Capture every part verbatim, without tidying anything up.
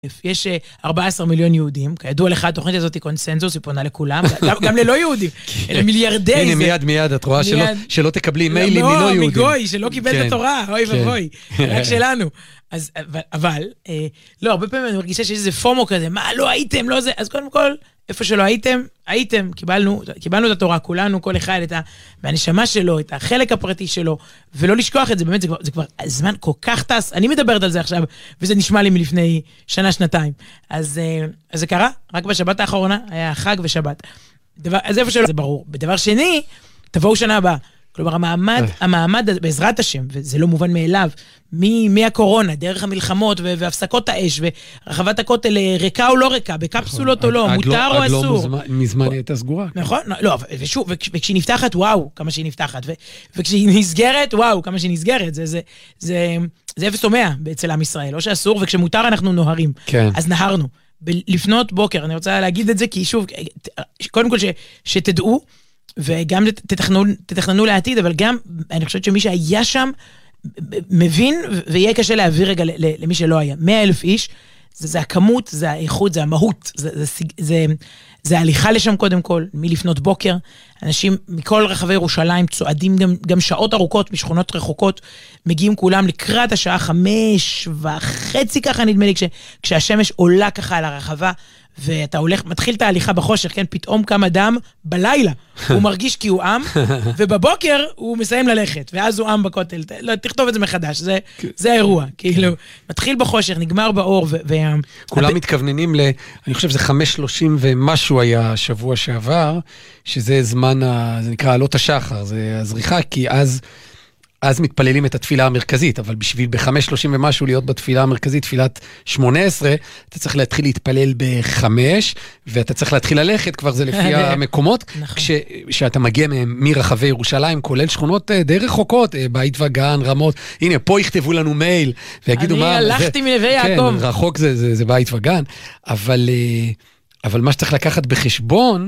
יש ארבעה עשר מיליון יהודים, כידוע לך, התוכנית הזאת היא קונסנזוס, היא פונה לכולם, גם ללא יהודים, אלה מיליארדי. הנה מיד מיד, את רואה שלא תקבלי מיילים מלא יהודים. לא, מגוי, שלא קיבל את התורה, אוי ובוי, רק שלנו. אבל, לא, הרבה פעמים אני מרגישה שיש איזה פומו כזה, מה, לא הייתם, לא זה, אז קודם כל, איפה שלא הייתם, הייתם, קיבלנו, קיבלנו את התורה, כולנו, כל אחד, את הנשמה שלו, את החלק הפרטי שלו, ולא לשכוח את זה, באמת, זה כבר, זה כבר זמן כל כך טס, אני מדברת על זה עכשיו, וזה נשמע לי מלפני שנה, שנתיים. אז, אז זה קרה, רק בשבת האחרונה, היה חג ושבת. דבר, אז איפה שלא, זה ברור. בדבר שני, תבואו שנה הבאה. כלומר, המעמד, המעמד, בעזרת השם, וזה לא מובן מאליו, מהקורונה, דרך המלחמות והפסקות האש, ורחבת הכותל ריקה או לא ריקה, בקפסולות או לא, מותר או אסור. עד לא מזמן הייתה סגורה. נכון, לא, ושוב, וכשהיא נפתחת, וואו, כמה שהיא נפתחת, וכשהיא נסגרת, וואו, כמה שהיא נסגרת, זה אפס או מאה אצל עם ישראל, לא שאסור, וכשמותר אנחנו נוהרים. אז נהרנו. לפנות בוקר, אני רוצה להגיד את זה, כי שוב, קודם כל שתדעו, וגם תתכננו, תתכננו לעתיד, אבל גם, אני חושבת שמי שהיה שם, מבין, ויהיה קשה להעביר רגע למי שלא היה. מאה אלף איש, זה, זה הכמות, זה האיכות, זה המהות, זה, זה, זה, זה ההליכה לשם קודם כל, מלפנות בוקר, אנשים מכל רחבי ירושלים צועדים גם, גם שעות ארוכות, משכונות רחוקות, מגיעים כולם לקראת השעה חמש וחצי ככה נדמה לי, כש, כשהשמש עולה ככה על הרחבה, ואתה הולך, מתחיל את ההליכה בחושך, כן, פתאום קם אדם בלילה, הוא מרגיש כי הוא עם, ובבוקר הוא מסיים ללכת, ואז הוא עם בכותל, לא, תכתוב את זה מחדש, זה, זה האירוע, כאילו, מתחיל בחושך, נגמר באור, ו... כולם מתכווננים ל... אני חושב שזה חמש שלושים ומשהו היה שבוע שעבר, שזה זמן, זה נקרא עלות השחר, זה הזריחה, כי אז... אז מתפללים את התפילה המרכזית, אבל בשביל ב-חמש שלושים ומשהו להיות בתפילה המרכזית, תפילת שמונה עשרה, אתה צריך להתחיל להתפלל ב-חמש, ואתה צריך להתחיל ללכת, כבר זה לפי המקומות, כשאתה מגיע מרחבי ירושלים, כולל שכונות די רחוקות, בית וגן, רמות, הנה, פה יכתבו לנו מייל, ויגידו מה... אני הלכתי מנווה יעקב. כן, רחוק זה בית וגן, אבל מה שצריך לקחת בחשבון,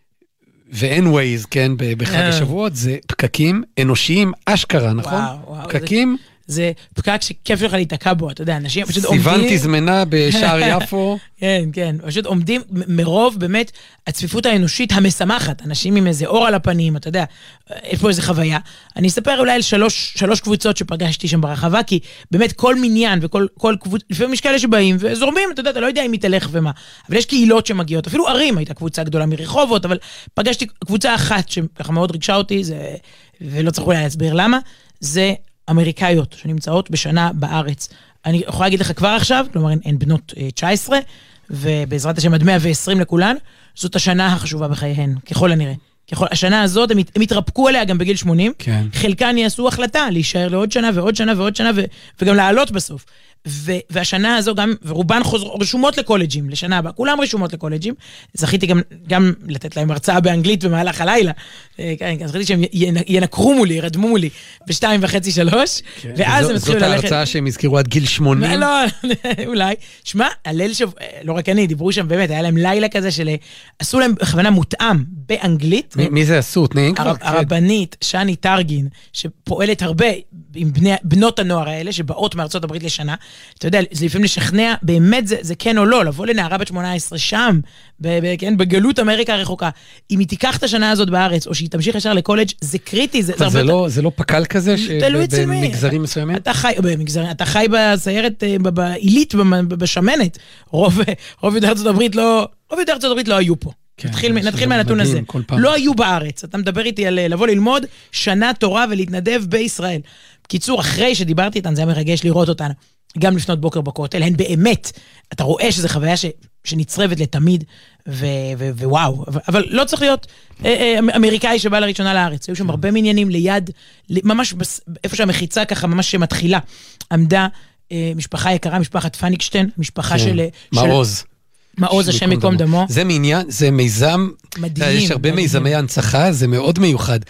ואין ווייז, כן, בחג השבועות, זה פקקים אנושיים אשכרה, נכון? פקקים... זה פקק שכיף לך להתעקע בו, אתה יודע, אנשים פשוט עומדים... סיוון תזמנה בשער יפו. כן, כן, פשוט עומדים מרוב באמת הצפיפות האנושית המשמחת, אנשים עם איזה אור על הפנים, אתה יודע, יש פה איזה חוויה. אני אספר אולי על שלוש, שלוש קבוצות שפגשתי שם ברחבה, כי באמת כל מניין וכל כל קבוצ... לפעמים יש כאלה שבאים וזורמים, אתה יודע, אתה לא יודע אם היא תלך ומה, אבל יש קהילות שמגיעות, אפילו ערים, הייתה קבוצה גדולה מרחובות, אבל פגשתי קבוצה אחת שככה מאוד ריגשה אותי, זה... ולא צריך אולי להסביר למה, זה אמריקאיות שנמצאות בשנה בארץ. אני יכולה להגיד לך כבר עכשיו, כלומר הן בנות תשע עשרה, ובעזרת השם עד מאה ועשרים לכולן, זאת השנה החשובה בחייהן, ככל הנראה. ככל, השנה הזאת, הם, הם התרפקו עליה גם בגיל שמונים, כן. חלקן יעשו החלטה להישאר לעוד שנה ועוד שנה ועוד שנה, ו, וגם לעלות בסוף. ו, והשנה הזו גם, ורובן חוזר, רשומות לקולג'ים, לשנה הבאה, כולם רשומות לקולג'ים, זכיתי גם, גם לתת להם הרצאה באנגלית במהלך הלילה, כן, זכיתי שהם ינקרו מולי, ירדמו מולי, בשתיים וחצי שלוש, כן. ואז זו, הם התחילו ללכת. זאת ההרצאה שהם הזכירו עד גיל שמונים? לא, אולי. שמע, הליל שב... לא רק אני, דיברו שם באמת, היה להם לילה כזה של... עשו להם בכוונה מותאם באנגלית. מ- מי זה עשו? תנאים כבר? הרבנית, שני טרגין, שפועלת הרבה עם בני, בנות הנוער האלה, שבאות מארצות הברית לשנה. אתה יודע, זה לפעמים לשכנע, באמת זה, זה כן או לא, לבוא לנערה בת שמונה עשרה שם, ב- ב- כן, בגלות אמריקה הרחוקה. אם היא תיקח את השנה הזאת בארץ, או שהיא תמשיך ישר לקולג', זה קריטי. זה, זה, זה, לא, זה לא פקל כזה, שבמגזרים מסוימים? אתה חי, במגזרים, אתה חי בסיירת, בעילית, בשמנת. רוב, רוב יהודי ארצות הברית לא, רוב יהודי ארצות הברית לא היו פה. כן, נתחיל, נתחיל מהנתון הזה. לא היו בארץ. אתה מדבר איתי על לבוא ללמוד שנה תורה ולהתנדב בישראל. בקיצור, אחרי שדיברתי איתן, זה היה מרגש לראות אותנו. גם לפנות בוקר בכותל, הן באמת, אתה רואה שזו חוויה ש, שנצרבת לתמיד, ו, ו, ווואו, אבל, אבל לא צריך להיות אה, אה, אמריקאי שבא לראשונה לארץ, היו שם הרבה מניינים ליד, ממש בס, איפה שהמחיצה ככה ממש שמתחילה, עמדה אה, משפחה יקרה, משפחת פניקשטיין, משפחה כן. של... מעוז. של, מעוז השם יקום דמו. זה מעניין, זה מיזם, מדהים. יש הרבה מדהים. מיזמי הנצחה, זה מאוד מיוחד.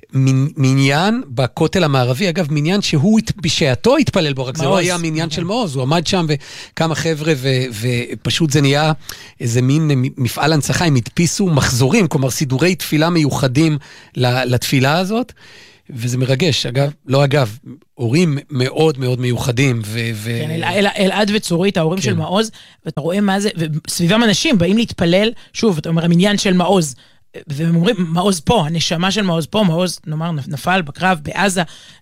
מניין בכותל המערבי, אגב, מניין שהוא בשעתו התפלל בו, רק זה לא היה מניין של מעוז, הוא עמד שם וכמה חבר'ה, ופשוט זה נהיה איזה מין מפעל הנצחה, הם הדפיסו מחזורים, כלומר סידורי תפילה מיוחדים לתפילה הזאת, וזה מרגש, אגב, לא אגב, הורים מאוד מאוד מיוחדים, ו... כן, אלעד וצורית, ההורים של מעוז, ואתה רואה מה זה, וסביבם אנשים באים להתפלל, שוב, אתה אומר, המניין של מעוז, והם אומרים, מעוז פה, הנשמה של מעוז פה, מעוז, נאמר, נפל בקרב בעזה,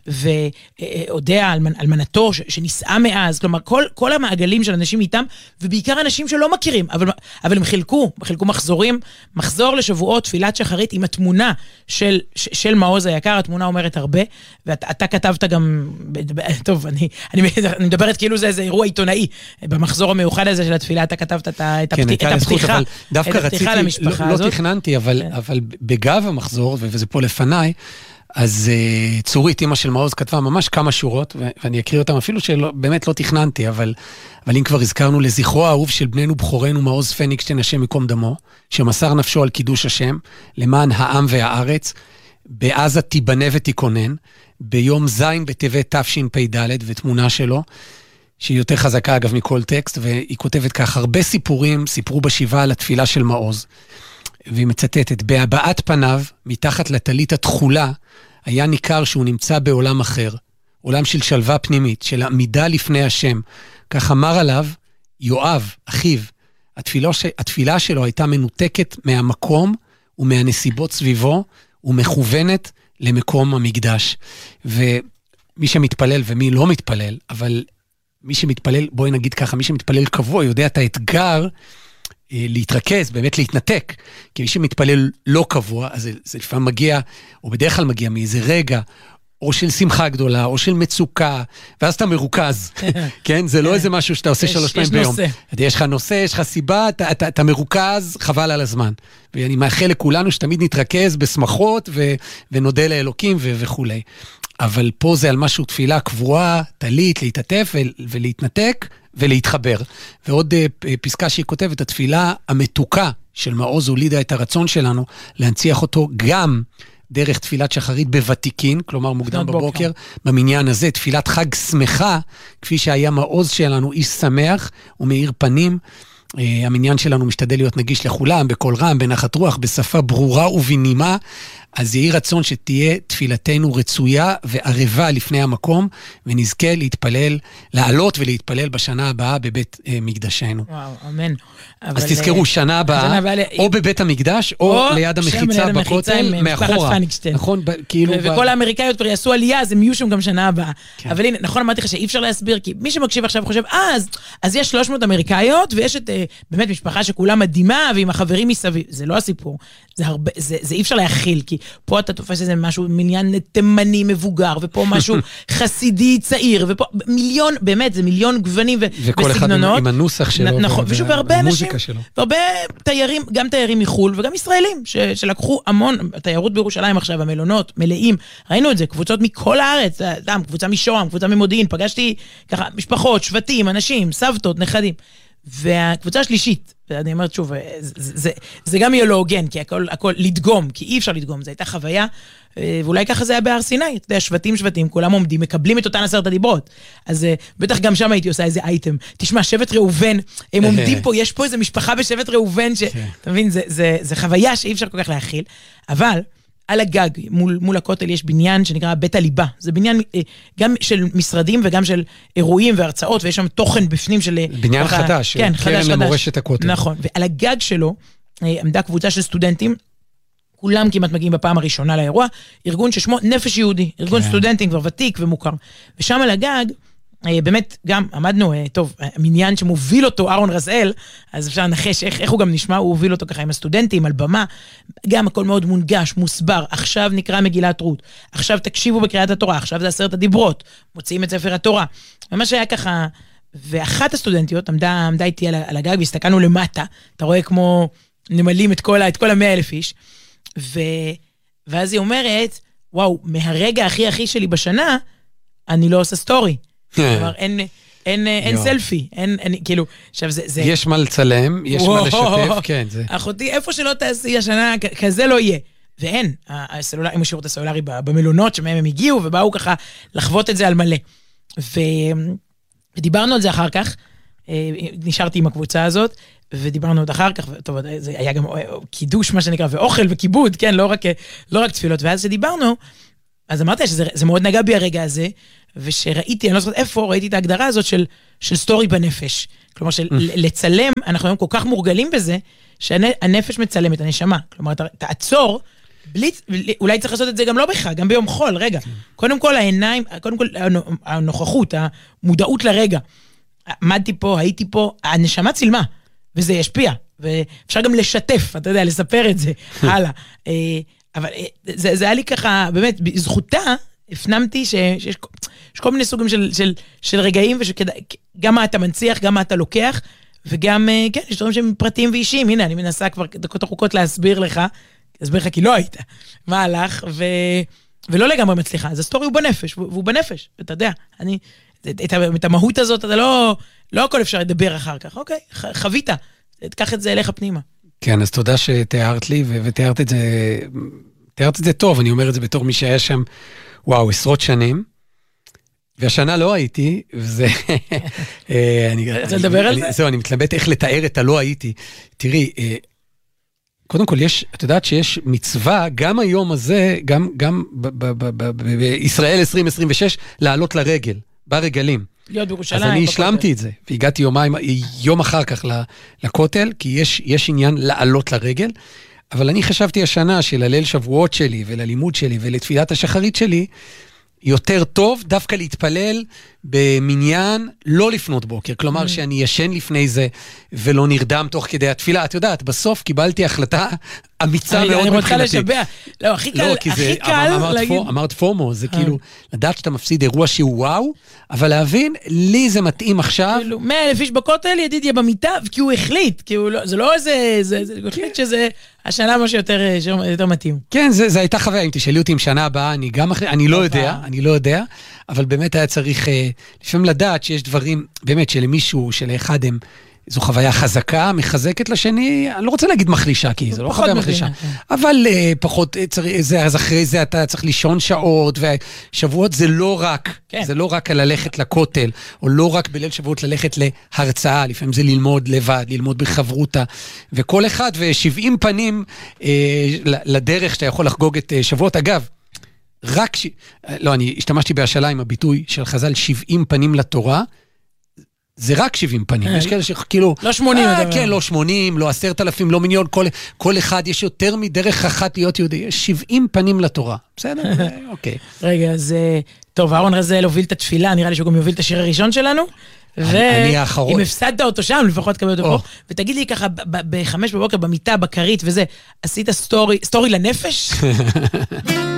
והודע על מנתו שנישאה מאז, כלומר, כל, כל המעגלים של אנשים איתם, ובעיקר אנשים שלא מכירים, אבל, אבל הם חילקו, חילקו מחזורים, מחזור לשבועות, תפילת שחרית, עם התמונה של, של מעוז היקר, התמונה אומרת הרבה, ואתה כתבת גם, טוב, אני, אני, אני מדברת כאילו זה איזה אירוע עיתונאי, במחזור המיוחד הזה של התפילה, אתה כתבת את, את, כן, הפתיחה, את הפתיחה, דווקא רציתי, למשפחה לא, הזאת. לא תכננתי, אבל, כן. אבל בגב המחזור, וזה פה לפניי, אז uh, צורית, אמא של מעוז, כתבה ממש כמה שורות, ו- ואני אקריא אותם אפילו שבאמת לא תכננתי, אבל, אבל אם כבר הזכרנו לזכרו האהוב של בננו בחורנו, מעוז פניקשטיין, השם מקום דמו, שמסר נפשו על קידוש השם, למען העם והארץ, בעזה תיבנה ותיכונן, ביום זין בטבת תשפ"ד, ותמונה שלו, שהיא יותר חזקה אגב מכל טקסט, והיא כותבת כך, הרבה סיפורים סיפרו בשבעה על התפילה של מעוז, והיא מצטטת, בהבעת פניו, מתחת לטלית התחולה, היה ניכר שהוא נמצא בעולם אחר, עולם של שלווה פנימית, של עמידה לפני השם. כך אמר עליו, יואב, אחיו, התפילה, התפילה שלו הייתה מנותקת מהמקום ומהנסיבות סביבו, ומכוונת למקום המקדש. ומי שמתפלל ומי לא מתפלל, אבל מי שמתפלל, בואי נגיד ככה, מי שמתפלל קבוע, יודע את האתגר, להתרכז, באמת להתנתק, כי מי שמתפלל לא קבוע, אז זה, זה לפעמים מגיע, או בדרך כלל מגיע מאיזה רגע, או של שמחה גדולה, או של מצוקה, ואז אתה מרוכז, כן? זה לא איזה משהו שאתה עושה שלוש פעמים ביום. יש לך נושא, יש לך סיבה, אתה, אתה, אתה מרוכז, חבל על הזמן. ואני מאחל לכולנו שתמיד נתרכז בשמחות, ו, ונודה לאלוקים ו, וכו'. אבל פה זה על משהו תפילה קבועה, תלית, להתעטף ולהתנתק, ולהתחבר. ועוד uh, פסקה שהיא כותבת, התפילה המתוקה של מעוז הולידה את הרצון שלנו, להנציח אותו גם דרך תפילת שחרית בוותיקין, כלומר מוקדם בבוקר, במניין הזה, תפילת חג שמחה, כפי שהיה מעוז שלנו, איש שמח ומאיר פנים, uh, המניין שלנו משתדל להיות נגיש לכולם, בכל רם, בנחת רוח, בשפה ברורה ובנימה, אז יהי רצון שתהיה תפילתנו רצויה וערבה לפני המקום, ונזכה להתפלל, לעלות ולהתפלל בשנה הבאה בבית אה, מקדשנו. וואו, אמן. אז אבל... תזכרו, שנה הבאה, הבא, או בבית המקדש, או, או ליד המחיצה בכותל, מאחורה. נכון, ב- כאילו... ו- ב- וכל האמריקאיות כבר יעשו עלייה, אז הם יהיו שם גם שנה הבאה. כן. אבל הנה, נכון אמרתי לך שאי אפשר להסביר, כי מי שמקשיב עכשיו חושב, אז, אז יש שלוש מאות אמריקאיות, ויש את, אה, באמת משפחה שכולה מדהימה, ועם החברים מסביב. זה לא הסיפור. זה הרבה, זה, זה אי אפשר להכיל, כי פה אתה תופס איזה משהו, מניין תימני מבוגר, ופה משהו חסידי צעיר, ופה מיליון, באמת, זה מיליון גוונים וסגנונות. וכל אחד עם, עם הנוסח שלו. נכון, ושוב, והרבה אנשים, והרבה תיירים, גם תיירים מחול, וגם ישראלים, ש, שלקחו המון, התיירות בירושלים עכשיו, המלונות, מלאים, ראינו את זה, קבוצות מכל הארץ, אדם, קבוצה משוהם, קבוצה ממודיעין, פגשתי ככה, משפחות, שבטים, אנשים, סבתות, נכדים. והקבוצה השלישית, ואני אומרת שוב, זה, זה, זה גם יהיה לא הוגן, כי הכל, הכל לדגום, כי אי אפשר לדגום, זו הייתה חוויה, ואולי ככה זה היה בהר סיני, אתה יודע, שבטים שבטים, כולם עומדים, מקבלים את אותן עשרת הדיברות, אז בטח גם שם הייתי עושה איזה אייטם, תשמע, שבט ראובן, הם עומדים פה, יש פה איזה משפחה בשבט ראובן, שאתה מבין, זה, זה, זה חוויה שאי אפשר כל כך להכיל, אבל על הגג, מול, מול הכותל יש בניין שנקרא בית הליבה. זה בניין גם של משרדים וגם של אירועים והרצאות, ויש שם תוכן בפנים של... בניין ככה, חדש, כן, קרן חדש, למורשת חדש. הכותל. נכון, ועל הגג שלו עמדה קבוצה של סטודנטים, כולם כמעט מגיעים בפעם הראשונה לאירוע, ארגון ששמו נפש יהודי, ארגון כן. סטודנטים כבר ותיק ומוכר. ושם על הגג, באמת גם עמדנו, טוב, מניין שמוביל אותו אהרון רזאל, אז אפשר לנחש איך, איך הוא גם נשמע, הוא הוביל אותו ככה עם הסטודנטים על במה, גם הכל מאוד מונגש, מוסבר, עכשיו נקרא מגילת רות, עכשיו תקשיבו בקריאת התורה, עכשיו זה עשרת הדיברות, מוציאים את ספר התורה, ומה שהיה ככה, ואחת הסטודנטיות עמדה, עמדה איתי על, על הגג, והסתכלנו למטה, אתה רואה כמו נמלים את כל, את כל המאה אלף איש, ו, ואז היא אומרת, וואו, מהרגע הכי הכי שלי בשנה, אני לא עושה סטורי. כלומר, אין, אין, אין סלפי, אין, אין, כאילו, עכשיו זה, זה... יש מה לצלם, יש מה לשתף, כן, זה... אחותי, איפה שלא תעשי השנה, כזה לא יהיה. ואין, הסלולר, עם השירות הסלולרי במלונות, שמהם הם הגיעו, ובאו ככה לחוות את זה על מלא. ו... ודיברנו על זה אחר כך, נשארתי עם הקבוצה הזאת, ודיברנו עוד אחר כך, טוב, זה היה גם קידוש, מה שנקרא, ואוכל וכיבוד, כן, לא רק, לא רק תפילות, ואז שדיברנו, אז אמרתי שזה מאוד נגע בי הרגע הזה, ושראיתי, אני לא זוכרת איפה, ראיתי את ההגדרה הזאת של, של סטורי בנפש. כלומר, של לצלם, אנחנו היום כל כך מורגלים בזה, שהנפש מצלמת, הנשמה. כלומר, תעצור, בלי, אולי צריך לעשות את זה גם לא בך, גם ביום חול, רגע. קודם כל העיניים, קודם כל הנוכחות, המודעות לרגע. עמדתי פה, הייתי פה, הנשמה צילמה, וזה ישפיע. ואפשר גם לשתף, אתה יודע, לספר את זה, הלאה. אבל זה, זה היה לי ככה, באמת, בזכותה, הפנמתי שיש יש כל מיני סוגים של, של, של רגעים, וגם מה אתה מנציח, גם מה אתה לוקח, וגם, כן, יש דברים שהם פרטיים ואישיים. הנה, אני מנסה כבר דקות ארוכות להסביר לך, להסביר לך כי לא היית, מה הלך, ו, ולא לגמרי מצליחה. אז הסטורי הוא בנפש, והוא בנפש, ואתה יודע, אני, את, את המהות הזאת, אתה לא, לא הכל אפשר לדבר אחר כך, אוקיי, חווית, תקח את זה אליך פנימה. כן, אז תודה שתיארת לי, ותיארת את זה, תיארת את זה טוב, אני אומר את זה בתור מי שהיה שם, וואו, עשרות שנים, והשנה לא הייתי, וזה... רוצה לדבר על זה? זהו, אני מתלבט איך לתאר את הלא הייתי. תראי, קודם כל, יש, את יודעת שיש מצווה, גם היום הזה, גם בישראל עשרים עשרים ושש, לעלות לרגל, ברגלים. להיות בירושלים. אז אני השלמתי את זה, והגעתי יומיים, יום אחר כך לכותל, כי יש, יש עניין לעלות לרגל, אבל אני חשבתי השנה שלליל שבועות שלי, וללימוד שלי, ולתפילת השחרית שלי, יותר טוב דווקא להתפלל במניין לא לפנות בוקר, כלומר שאני ישן לפני זה ולא נרדם תוך כדי התפילה. את יודעת, בסוף קיבלתי החלטה אמיצה מאוד מבחינתי. אני רוצה לשבע. לא, הכי קל, הכי קל להגיד. אמרת פומו, זה כאילו לדעת שאתה מפסיד אירוע שהוא וואו, אבל להבין, לי זה מתאים עכשיו. מאה אלף איש בכותל, ידידיה במיטה, כי הוא החליט, כי זה לא איזה, הוא החליט שזה השנה משהו יותר מתאים. כן, זה הייתה חוויה, אם תשאלי אותי עם שנה הבאה, אני גם אחרי, אני לא יודע, אני לא יודע, אבל באמת היה צריך לפעמים לדעת שיש דברים, באמת שלמישהו, שלאחד הם, זו חוויה חזקה, מחזקת לשני, אני לא רוצה להגיד מחלישה, כי זו לא חוויה מחלישה, אבל פחות, אז אחרי זה אתה צריך לישון שעות, ושבועות זה לא רק, זה לא רק ללכת לכותל, או לא רק בליל שבועות ללכת להרצאה, לפעמים זה ללמוד לבד, ללמוד בחברותה, וכל אחד ושבעים פנים לדרך שאתה יכול לחגוג את שבועות. אגב, רק, ש... לא, אני השתמשתי בהשאלה עם הביטוי של חז"ל שבעים פנים לתורה, זה רק שבעים פנים, יש כאלה שכאילו... לא שמונים. כן, לא שמונים, לא עשרת אלפים, לא מיליון, כל אחד יש יותר מדרך אחת להיות יהודי, יש שבעים פנים לתורה, בסדר? אוקיי. רגע, אז טוב, אהרון רזאל הוביל את התפילה, נראה לי שהוא גם יוביל את השיר הראשון שלנו, אני האחרון. אם הפסדת אותו שם, לפחות תקבל אותו פה, ותגיד לי ככה, בחמש בבוקר, במיטה, בקרית וזה, עשית סטורי לנפש?